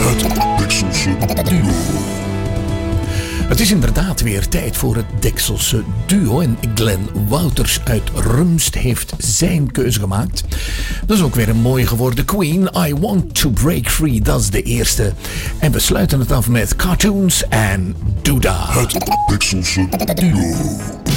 Het Dekselse Duo. Het is inderdaad weer tijd voor het Dekselse Duo. En Glenn Wouters uit Rumst heeft zijn keuze gemaakt. Dat is ook weer een mooi geworden Queen. I Want to Break Free, dat is de eerste. En we sluiten het af met Cartoons en Douda. Het Dekselse Duo.